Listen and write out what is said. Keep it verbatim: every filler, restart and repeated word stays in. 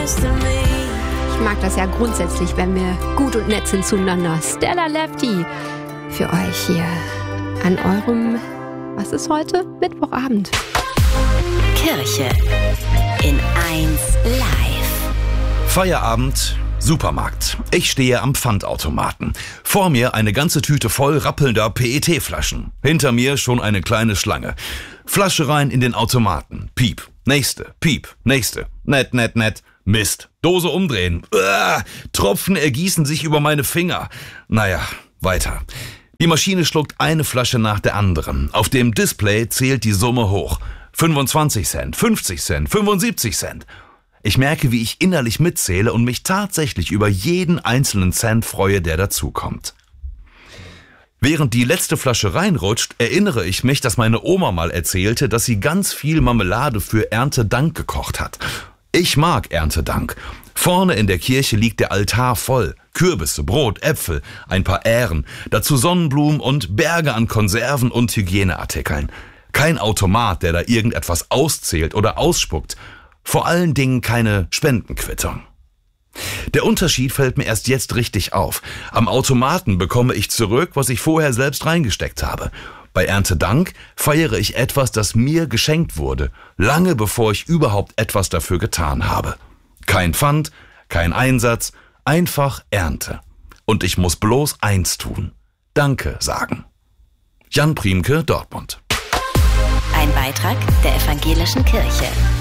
Ich mag das ja grundsätzlich, wenn wir gut und nett sind zueinander. Stella Lefty für euch hier an eurem, was ist heute? Mittwochabend. Kirche in eins live. Feierabend, Supermarkt. Ich stehe am Pfandautomaten. Vor mir eine ganze Tüte voll rappelnder P E T-Flaschen. Hinter mir schon eine kleine Schlange. Flasche rein in den Automaten. Piep. Nächste. Piep. Nächste. Nett, nett, nett. Mist. Dose umdrehen. Uah, Tropfen ergießen sich über meine Finger. Naja, weiter. Die Maschine schluckt eine Flasche nach der anderen. Auf dem Display zählt die Summe hoch. fünfundzwanzig Cent, fünfzig Cent, fünfundsiebzig Cent. Ich merke, wie ich innerlich mitzähle und mich tatsächlich über jeden einzelnen Cent freue, der dazukommt. Während die letzte Flasche reinrutscht, erinnere ich mich, dass meine Oma mal erzählte, dass sie ganz viel Marmelade für Erntedank gekocht hat. Ich mag Erntedank. Vorne in der Kirche liegt der Altar voll. Kürbisse, Brot, Äpfel, ein paar Ähren, dazu Sonnenblumen und Berge an Konserven und Hygieneartikeln. Kein Automat, der da irgendetwas auszählt oder ausspuckt. Vor allen Dingen keine Spendenquittung. Der Unterschied fällt mir erst jetzt richtig auf. Am Automaten bekomme ich zurück, was ich vorher selbst reingesteckt habe. Bei Erntedank feiere ich etwas, das mir geschenkt wurde, lange bevor ich überhaupt etwas dafür getan habe. Kein Pfand, kein Einsatz, einfach Ernte. Und ich muss bloß eins tun: Danke sagen. Jan Priemke, Dortmund. Ein Beitrag der Evangelischen Kirche.